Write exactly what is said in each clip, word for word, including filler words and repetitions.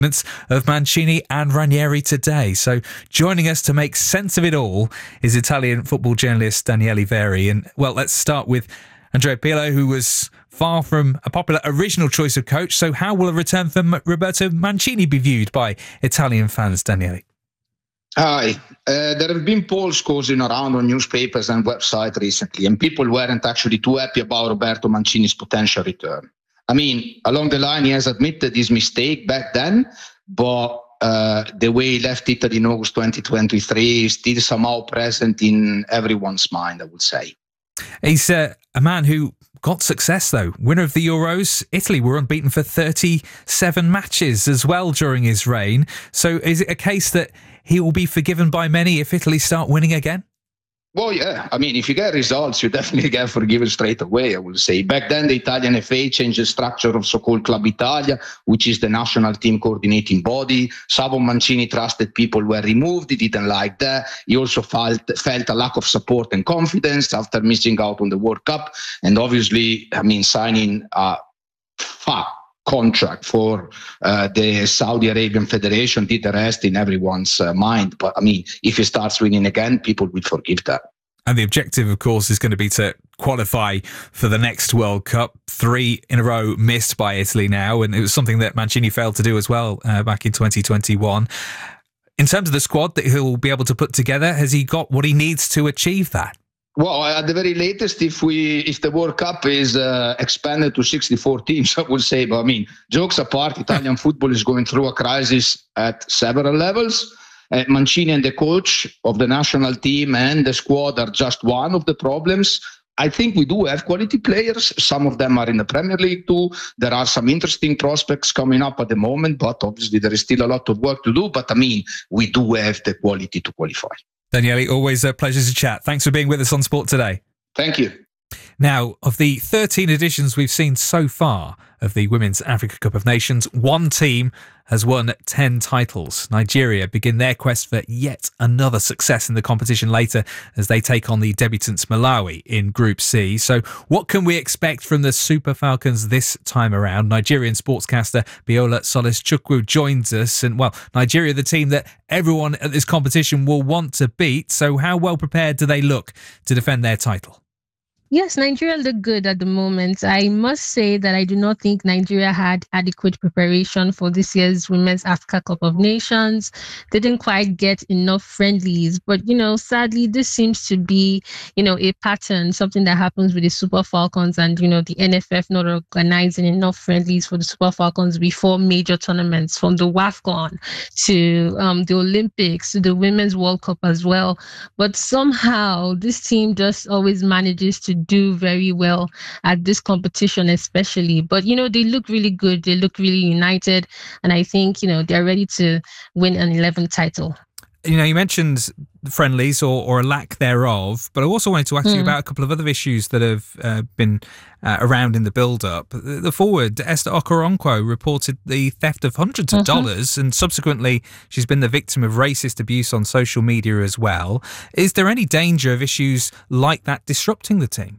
Of Mancini and Ranieri today. So joining us to make sense of it all is Italian football journalist Daniele Veri. And well, let's start with Andrea Pirlo, who was far from a popular original choice of coach. So how will a return from Roberto Mancini be viewed by Italian fans, Daniele? Hi. Uh, there have been polls causing around on newspapers and websites recently, and people weren't actually too happy about Roberto Mancini's potential return. I mean, along the line, he has admitted his mistake back then, but uh, the way he left Italy in August twenty twenty-three is still somehow present in everyone's mind, I would say. He's uh, a man who got success, though. Winner of the Euros. Italy were unbeaten for thirty-seven matches as well during his reign. So is it a case that he will be forgiven by many if Italy start winning again? Well, yeah. I mean, if you get results, you definitely get forgiven straight away, I would say. Back then, the Italian F A changed the structure of so-called Club Italia, which is the national team coordinating body. Some of Mancini trusted people were removed. He didn't like that. He also felt, felt a lack of support and confidence after missing out on the World Cup. And obviously, I mean, signing a fat contract for uh, the Saudi Arabian Federation did the rest in everyone's uh, mind. But I mean, if he starts winning again, people will forgive that. And the objective, of course, is going to be to qualify for the next World Cup. Three in a row missed by Italy now, and it was something that Mancini failed to do as well uh, back in twenty twenty-one. In terms of the squad that he'll be able to put together, has he got what he needs to achieve that? Well, at the very latest, if we if the World Cup is uh, expanded to sixty-four teams, I would say. But I mean, jokes apart, Italian football is going through a crisis at several levels. Uh, Mancini and the coach of the national team and the squad are just one of the problems. I think we do have quality players. Some of them are in the Premier League too. There are some interesting prospects coming up at the moment, but obviously there is still a lot of work to do. But I mean, we do have the quality to qualify. Daniele, always a pleasure to chat. Thanks for being with us on Sport Today. Thank you. Now, of the thirteen editions we've seen so far of the Women's Africa Cup of Nations, one team has won ten titles. Nigeria begin their quest for yet another success in the competition later as they take on the debutants Malawi in Group C. So what can we expect from the Super Falcons this time around? Nigerian sportscaster Biola Solis Chukwu joins us. And, well, Nigeria, the team that everyone at this competition will want to beat. So how well prepared do they look to defend their title? Yes, Nigeria look good at the moment. I must say that I do not think Nigeria had adequate preparation for this year's Women's Africa Cup of Nations. They didn't quite get enough friendlies. But, you know, sadly, this seems to be, you know, a pattern, something that happens with the Super Falcons and, you know, the N F F not organizing enough friendlies for the Super Falcons before major tournaments, from the WAFCON to um, the Olympics to the Women's World Cup as well. But somehow this team just always manages to do very well at this competition especially. But, you know, they look really good. They look really united. And I think, you know, they're ready to win an eleventh title. You know, you mentioned friendlies or, or a lack thereof, but I also wanted to ask mm. you about a couple of other issues that have uh, been uh, around in the build-up. The, the forward, Esther Okoronkwo, reported the theft of hundreds of mm-hmm. dollars, and subsequently she's been the victim of racist abuse on social media as well. Is there any danger of issues like that disrupting the team?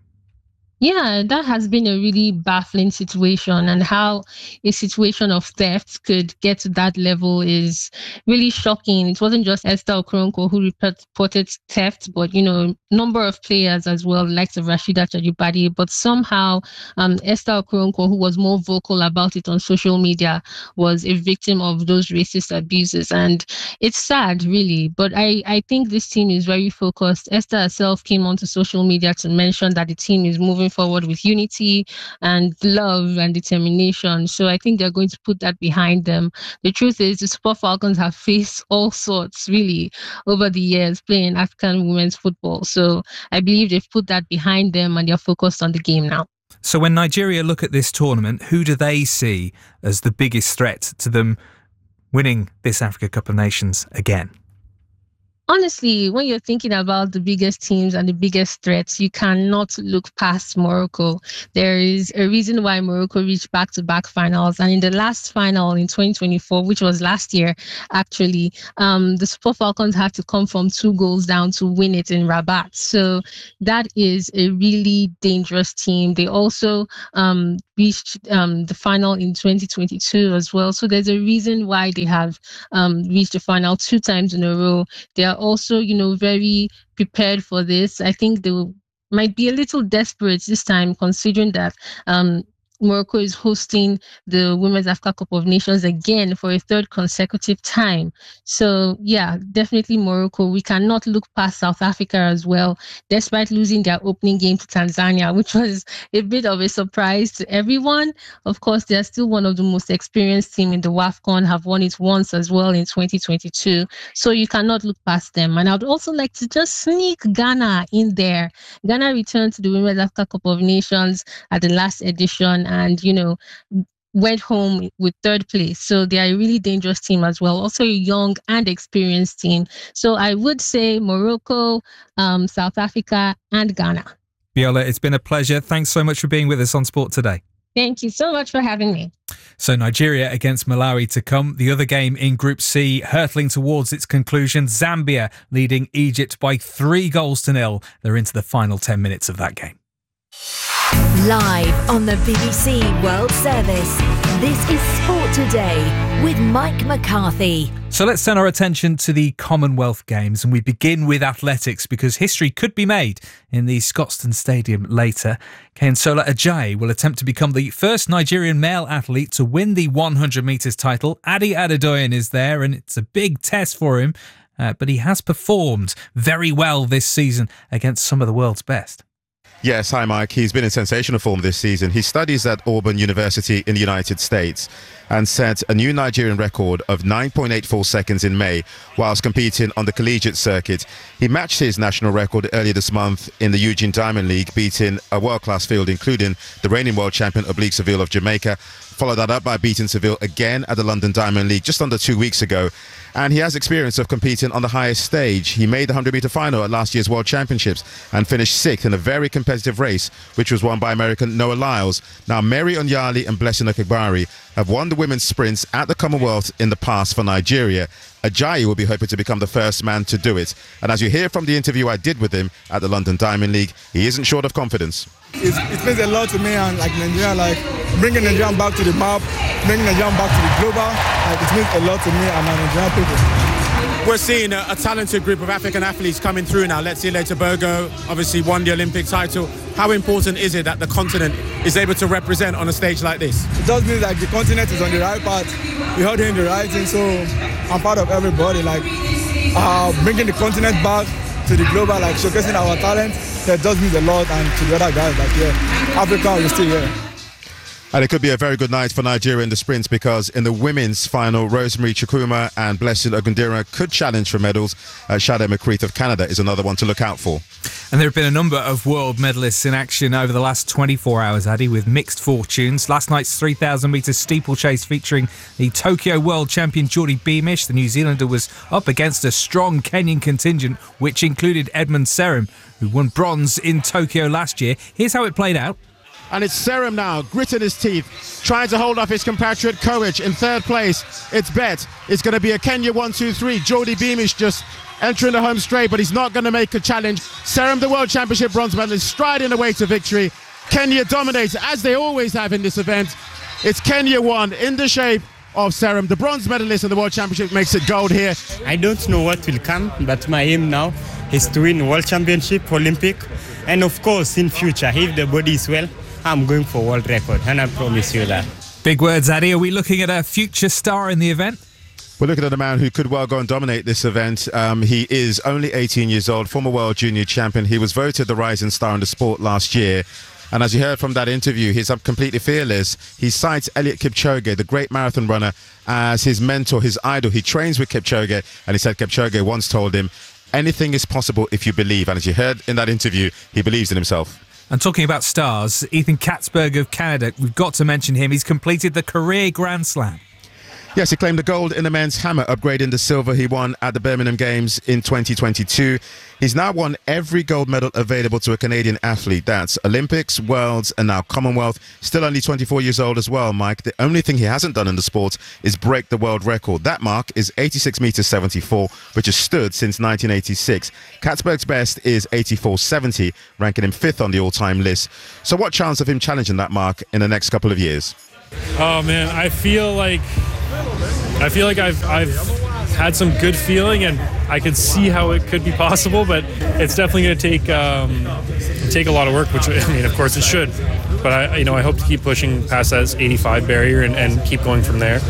Yeah, that has been a really baffling situation, and how a situation of theft could get to that level is really shocking. It wasn't just Esther Okoronkwo who reported theft, but, you know, number of players as well, likes of Rashida Chajibadi. But somehow um, Esther Okoronkwo, who was more vocal about it on social media, was a victim of those racist abuses. And it's sad, really. But I, I think this team is very focused. Esther herself came onto social media to mention that the team is moving forward with unity and love and determination. So I think they're going to put that behind them. The truth is, the Super Falcons have faced all sorts, really, over the years playing African women's football. So I believe they've put that behind them and they're focused on the game now. So when Nigeria look at this tournament, who do they see as the biggest threat to them winning this Africa Cup of Nations again? Honestly, when you're thinking about the biggest teams and the biggest threats, you cannot look past Morocco. There is a reason why Morocco reached back-to-back finals. And in the last final in twenty twenty-four, which was last year, actually, um, the Super Falcons had to come from two goals down to win it in Rabat. So that is a really dangerous team. They also um, reached um, the final in twenty twenty-two as well. So there's a reason why they have um, reached the final two times in a row. They are also, you know, very prepared for this. I think they will, might be a little desperate this time, considering that um, Morocco is hosting the Women's Africa Cup of Nations again for a third consecutive time. So, yeah, definitely Morocco. We cannot look past South Africa as well, despite losing their opening game to Tanzania, which was a bit of a surprise to everyone. Of course, they're still one of the most experienced team in the WAFCON, have won it once as well in twenty twenty-two. So you cannot look past them. And I'd also like to just sneak Ghana in there. Ghana returned to the Women's Africa Cup of Nations at the last edition, and, you know, went home with third place. So they are a really dangerous team as well. Also a young and experienced team. So I would say Morocco, um, South Africa, and Ghana. Biola, it's been a pleasure. Thanks so much for being with us on Sport Today. Thank you so much for having me. So Nigeria against Malawi to come. The other game in Group C, hurtling towards its conclusion. Zambia leading Egypt by three goals to nil. They're into the final ten minutes of that game. Live on the B B C World Service, this is Sport Today with Mike McCarthy. So let's turn our attention to the Commonwealth Games, and we begin with athletics because history could be made in the Scotstoun Stadium later. Kayode Ajayi will attempt to become the first Nigerian male athlete to win the one hundred metres title. Adi Adedoyin is there, and it's a big test for him, uh, but he has performed very well this season against some of the world's best. Yes, hi Mike. He's been in sensational form this season. He studies at Auburn University in the United States and set a new Nigerian record of nine point eight four seconds in May whilst competing on the collegiate circuit. He matched his national record earlier this month in the Eugene Diamond League, beating a world-class field including the reigning world champion Oblique Seville of Jamaica. Followed that up by beating Seville again at the London Diamond League just under two weeks ago. And he has experience of competing on the highest stage. He made the one hundred metre final at last year's World Championships and finished sixth in a very competitive race, which was won by American Noah Lyles. Now, Mary Onyali and Blessing Okagbari have won the women's sprints at the Commonwealth in the past for Nigeria. Ajayi will be hoping to become the first man to do it. And as you hear from the interview I did with him at the London Diamond League, he isn't short of confidence. It's, it means a lot to me, and like Nigeria, like bringing Nigeria back to the map, bringing Nigeria back to the global, like it means a lot to me and my Nigerian people. We're seeing a, a talented group of African athletes coming through now. Let's see, Tobago obviously won the Olympic title. How important is it that the continent is able to represent on a stage like this? It does mean like the continent is on the right path. We're all doing the right thing, so I'm part of everybody. Like uh, bringing the continent back to the global, like showcasing our talent, that does mean a lot. And to the other guys, like yeah, Africa is still here. And it could be a very good night for Nigeria in the sprints because in the women's final, Rosemary Chukwuma and Blessing Ogundira could challenge for medals. Uh, Shade McCreath of Canada is another one to look out for. And there have been a number of world medalists in action over the last twenty-four hours, Addy, with mixed fortunes. Last night's three thousand metre steeplechase featuring the Tokyo world champion Geordie Beamish. The New Zealander was up against a strong Kenyan contingent, which included Edmund Serem, who won bronze in Tokyo last year. Here's how it played out. And it's Serem now, gritting his teeth, trying to hold off his compatriot Koech in third place. It's bet. It's going to be a Kenya one two three. Geordie Beamish just entering the home straight, but he's not going to make a challenge. Serem, the World Championship bronze medalist, striding away to victory. Kenya dominates, as they always have in this event. It's Kenya one in the shape of Serem. The bronze medalist in the World Championship makes it gold here. I don't know what will come, but my aim now is to win World Championship, Olympic, and of course in future, if the body is well, I'm going for world record, and I promise you that. Big words, Addy. Are we looking at a future star in the event? We're looking at a man who could well go and dominate this event. Um, he is only eighteen years old, former world junior champion. He was voted the rising star in the sport last year. And as you heard from that interview, he's completely fearless. He cites Eliud Kipchoge, the great marathon runner, as his mentor, his idol. He trains with Kipchoge, and he said Kipchoge once told him, anything is possible if you believe. And as you heard in that interview, he believes in himself. And talking about stars, Ethan Katzberg of Canada, we've got to mention him. He's completed the career Grand Slam. Yes, he claimed the gold in the men's hammer, upgrading the silver he won at the Birmingham Games in twenty twenty-two. He's now won every gold medal available to a Canadian athlete. That's Olympics, Worlds, and now Commonwealth. Still only twenty-four years old as well, Mike. The only thing he hasn't done in the sport is break the world record. That mark is eighty-six meters seventy-four, which has stood since nineteen eighty-six. Katzberg's best is eighty-four seventy, ranking him fifth on the all-time list. So what chance of him challenging that mark in the next couple of years? Oh man, I feel like I feel like I've I've had some good feeling, and I can see how it could be possible, but it's definitely going to take um, take a lot of work, which I mean, of course, it should. But I, you know, I hope to keep pushing past that eighty-five barrier and, and keep going from there.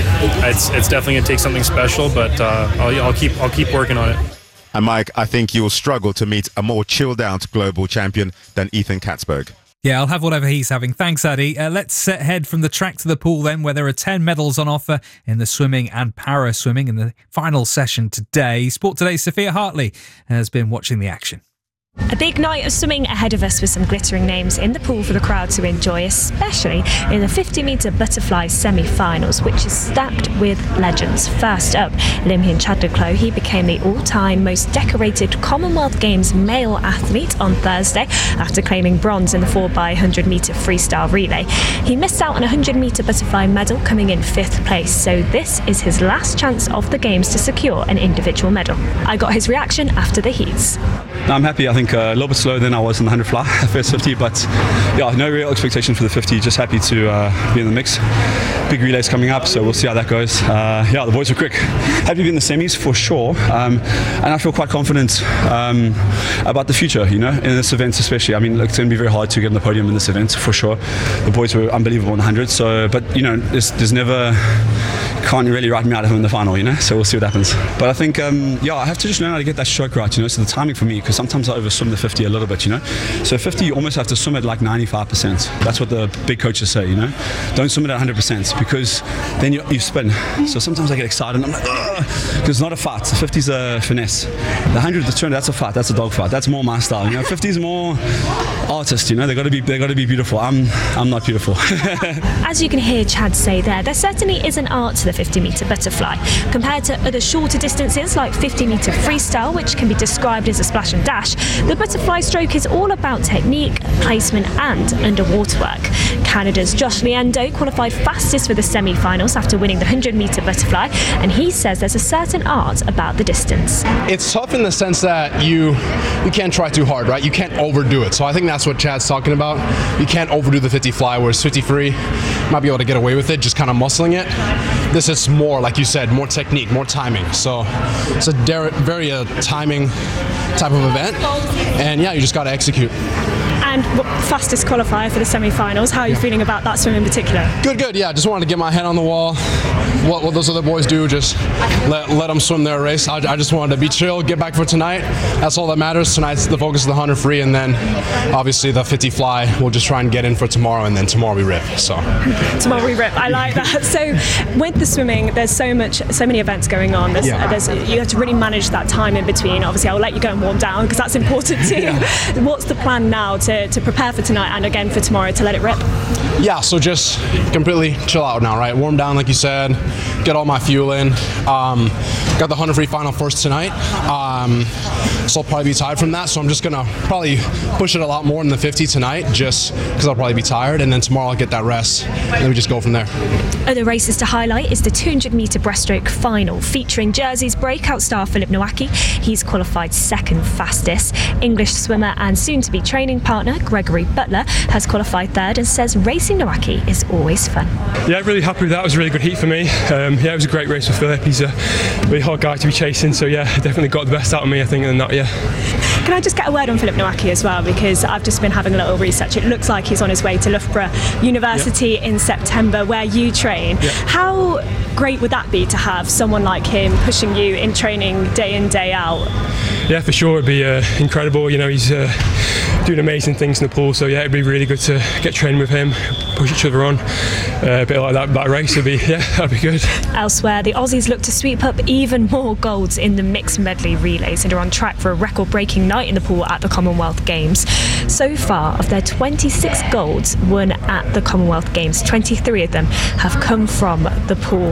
It's it's definitely going to take something special, but uh, I'll, I'll keep I'll keep working on it. And Mike, I think you'll struggle to meet a more chilled out global champion than Ethan Katzberg. Yeah, I'll have whatever he's having. Thanks, Addy. Uh, let's head from the track to the pool then, where there are ten medals on offer in the swimming and para-swimming in the final session today. Sport Today's Sophia Hartley has been watching the action. A big night of swimming ahead of us with some glittering names in the pool for the crowd to enjoy, especially in the fifty metre butterfly semi-finals, which is stacked with legends. First up, Lim Hin Chaduklo. He became the all-time most decorated Commonwealth Games male athlete on Thursday after claiming bronze in the four by one hundred metre freestyle relay. He missed out on a one hundred metre butterfly medal, coming in fifth place, so this is his last chance of the Games to secure an individual medal. I got his reaction after the heats. I'm happy. I think uh, a little bit slower than I was in the one hundred fly, first fifty, but yeah, no real expectation for the fifty. Just happy to uh, be in the mix. Big relays coming up, so we'll see how that goes. Uh, yeah, the boys were quick. Happy to be in the semis for sure, um, and I feel quite confident um, about the future. You know, in this event especially. I mean, it's going to be very hard to get on the podium in this event for sure. The boys were unbelievable in the one hundred. So, but you know, there's, there's never. Can't really write me out of him in the final, you know, so we'll see what happens. But I think, um, yeah, I have to just learn how to get that stroke right, you know, so the timing for me, because sometimes I overswim the fifty a little bit, you know. So fifty, you almost have to swim at like ninety-five percent. That's what the big coaches say, you know. Don't swim it at one hundred percent, because then you, you spin. So sometimes I get excited and I'm like, because it's not a fight. The fifty's a finesse. The one hundred, the two hundred, that's a fight, that's a dog fight. That's more my style, you know. fifty's more artist, you know. They got to be, they got to be beautiful. I'm, I'm not beautiful. As you can hear Chad say there, there certainly is an art to the fifty metre butterfly. Compared to other shorter distances like fifty metre freestyle, which can be described as a splash and dash, the butterfly stroke is all about technique, placement and underwater work. Canada's Josh Liendo qualified fastest for the semi-finals after winning the one hundred metre butterfly, and he says there's a certain art about the distance. It's tough in the sense that you you can't try too hard, right? You can't overdo it. So I think that's what Chad's talking about. You can't overdo the fifty fly, whereas fifty free, might be able to get away with it, just kind of muscling it. This is more, like you said, more technique, more timing. So it's a very uh, timing type of event. And yeah, you just got to execute. And fastest qualifier for the semi-finals. How are you yeah. feeling about that swim in particular? Good, good. Yeah, just wanted to get my head on the wall. What, what those other boys do, just let, let them swim their race. I, I just wanted to be chill, get back for tonight. That's all that matters. Tonight's the focus of the one hundred free, and then obviously the fifty fly. We'll just try and get in for tomorrow, and then tomorrow we rip. So tomorrow we rip. I like that. So with the swimming, there's so much, so many events going on. There's, yeah. there's, you have to really manage that time in between. Obviously, I'll let you go and warm down because that's important too. Yeah. What's the plan now to, to prepare for tonight and again for tomorrow to let it rip? Yeah, so just completely chill out now, right? Warm down, like you said, get all my fuel in. Um, got the one hundred free final first tonight, um, so I'll probably be tired from that. So I'm just gonna probably push it a lot more in the fifty tonight, just because I'll probably be tired, and then tomorrow I'll get that rest, and then we just go from there. Other races to highlight is the two hundred metre breaststroke final, featuring Jersey's breakout star Philip Nowacki. He's qualified second fastest. English swimmer and soon-to-be training partner Gregory Butler has qualified third and says racing Nowacki is always fun. Yeah, really happy with that. It was a really good heat for me. Um, yeah, it was a great race with Philip. He's a really hard guy to be chasing, so yeah, definitely got the best out of me, I think, in that, yeah. Can I just get a word on Philip Nowacki as well, because I've just been having a little research. It looks like he's on his way to Loughborough University yep. in September, where you train. Yep. How great would that be to have someone like him pushing you in training day in, day out? Yeah, for sure, it'd be uh, incredible. You know, he's uh, doing amazing things in the pool, so yeah, it'd be really good to get training with him, push each other on. Uh, a bit like that, that race would be, yeah, that'd be good. Elsewhere, the Aussies look to sweep up even more golds in the mixed medley relays and are on track for a record-breaking night in the pool at the Commonwealth Games. So far, of their twenty-six golds won at the Commonwealth Games, twenty-three of them have come from the pool.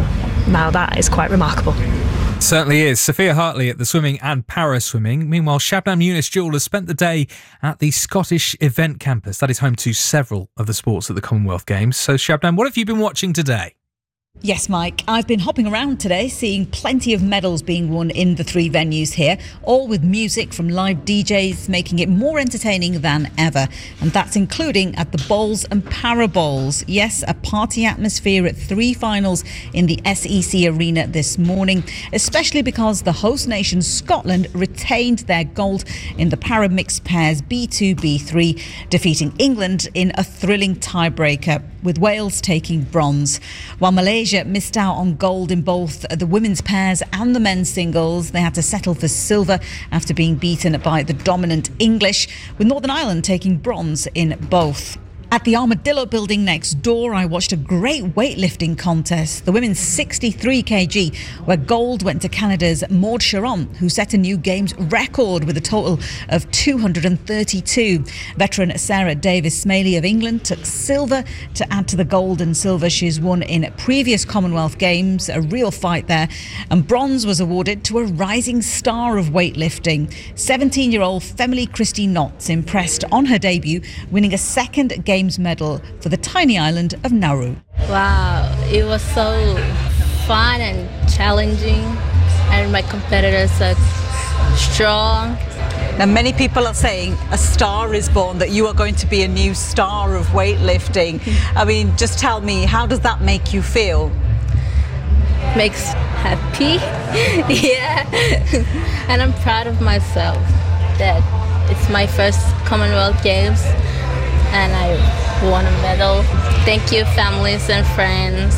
Now that is quite remarkable. Certainly is. Sophia Hartley at the swimming and para swimming. Meanwhile, Shabnam Younis-Jewell has spent the day at the Scottish Event Campus. That is home to several of the sports at the Commonwealth Games. So, Shabnam, what have you been watching today? Yes, Mike. I've been hopping around today, seeing plenty of medals being won in the three venues here, all with music from live D Js, making it more entertaining than ever. And that's including at the bowls and para bowls. Yes, a party atmosphere at three finals in the S E C Arena this morning, especially because the host nation Scotland retained their gold in the para mixed pairs B two B three, defeating England in a thrilling tiebreaker, with Wales taking bronze. While Malaysia missed out on gold in both the women's pairs and the men's singles, they had to settle for silver after being beaten by the dominant English, with Northern Ireland taking bronze in both. At the Armadillo building next door, I watched a great weightlifting contest, the women's sixty-three kilograms, where gold went to Canada's Maud Sharon, who set a new games record with a total of two hundred thirty-two. Veteran Sarah Davis-Smaley of England took silver to add to the gold and silver she's won in previous Commonwealth Games, a real fight there. And bronze was awarded to a rising star of weightlifting. seventeen-year-old Femily Christie Knotts impressed on her debut, winning a second game Games medal for the tiny island of Nauru. Wow, it was so fun and challenging, and my competitors are strong. Now, many people are saying a star is born, that you are going to be a new star of weightlifting. I mean, just tell me, how does that make you feel? Makes happy, yeah. And I'm proud of myself that it's my first Commonwealth Games and I won a medal. Thank you, families and friends,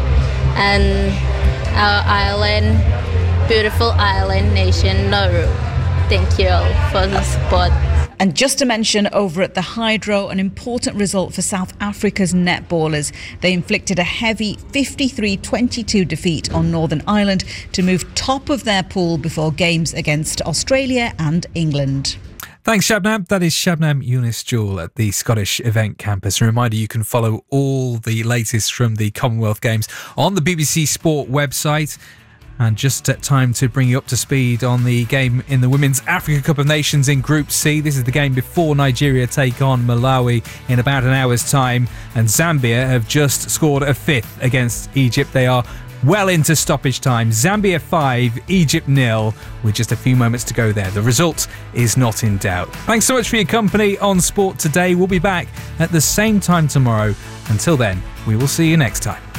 and our island, beautiful island nation, Nauru. Thank you all for the support. And just to mention, over at the Hydro, an important result for South Africa's netballers. They inflicted a heavy fifty-three twenty-two defeat on Northern Ireland to move top of their pool before games against Australia and England. Thanks, Shabnam. That is Shabnam Younis-Jewell at the Scottish Event Campus. A reminder, you can follow all the latest from the Commonwealth Games on the B B C Sport website. And just at time to bring you up to speed on the game in the Women's Africa Cup of Nations in Group C. This is the game before Nigeria take on Malawi in about an hour's time. And Zambia have just scored a fifth against Egypt. They are well into stoppage time. Zambia five, Egypt nil, with just a few moments to go there. The result is not in doubt. Thanks so much for your company on Sport Today. We'll be back at the same time tomorrow. Until then, we will see you next time.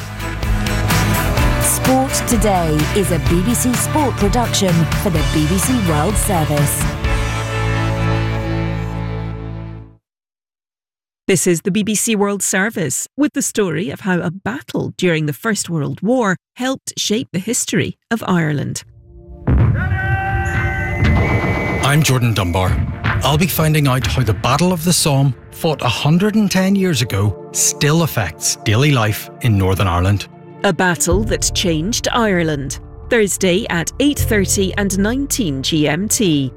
Sport Today is a B B C Sport production for the B B C World Service. This is the B B C World Service, with the story of how a battle during the First World War helped shape the history of Ireland. I'm Jordan Dunbar. I'll be finding out how the Battle of the Somme, fought one hundred ten years ago, still affects daily life in Northern Ireland. A battle that changed Ireland. Thursday at eight thirty and nineteen G M T.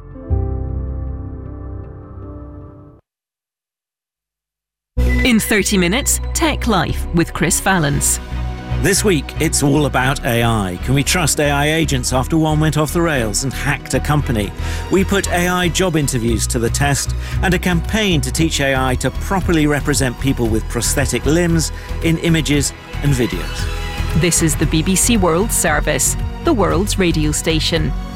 In thirty minutes, Tech Life with Chris Valance. This week, it's all about A I. Can we trust A I agents after one went off the rails and hacked a company? We put A I job interviews to the test, and a campaign to teach A I to properly represent people with prosthetic limbs in images and videos. This is the B B C World Service, the world's radio station.